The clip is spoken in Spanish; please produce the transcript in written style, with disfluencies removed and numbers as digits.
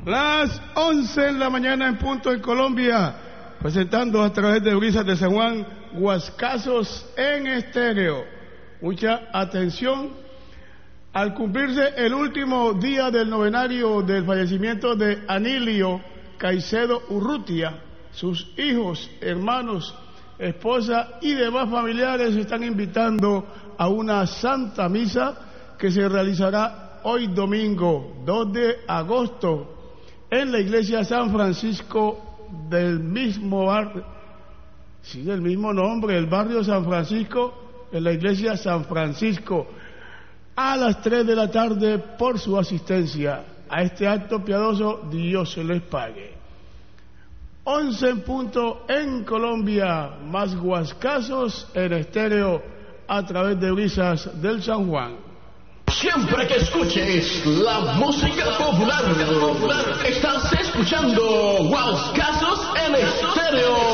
Las 11 en la mañana en punto en Colombia, presentando a través de Brisas de San Juan, Guascazos en estéreo. Mucha atención. Al cumplirse el último día del novenario del fallecimiento de Anilio Caicedo Urrutia, sus hijos, hermanos, esposa y demás familiares están invitando a una santa misa que se realizará hoy domingo 2 de agosto en la iglesia San Francisco del mismo barrio, sí, del mismo nombre, el barrio San Francisco, en la iglesia San Francisco, a las 3 de la tarde por su asistencia a este acto piadoso. Dios se les pague. 11 en punto en Colombia, más Guascazos en estéreo a través de Brisas del San Juan. Siempre que escuches la música popular, estás escuchando Guascazos en estéreo.